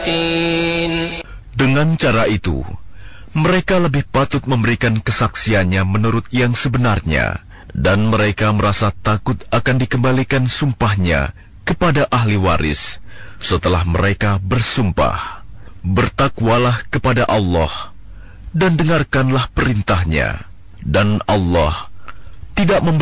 Dengan cara itu, mereka lebih patut memberikan kesaksiannya menurut yang sebenarnya, dan mereka merasa takut akan dikembalikan sumpahnya kepada ahli waris setelah mereka bersumpah. Bertakwalah kepada Allah dan dengarkanlah perintahnya, dan Allah tidak